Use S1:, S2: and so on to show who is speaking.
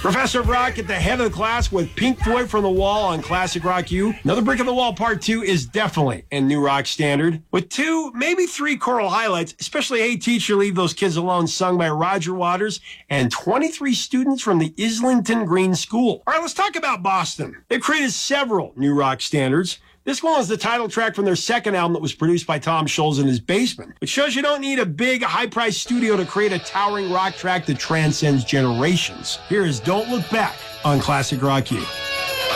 S1: Professor of Rock at the head of the class with Pink Floyd from the Wall on Classic Rock U. Another Brick of the Wall Part 2 is definitely a new rock standard, with 2, maybe 3 choral highlights, especially Hey Teacher, Leave Those Kids Alone, sung by Roger Waters and 23 students from the Islington Green School. All right, let's talk about Boston. They've created several new rock standards. This one was the title track from their second album that was produced by Tom Scholz in his basement, which shows you don't need a big, high-priced studio to create a towering rock track that transcends generations. Here is Don't Look Back on Classic Rock U.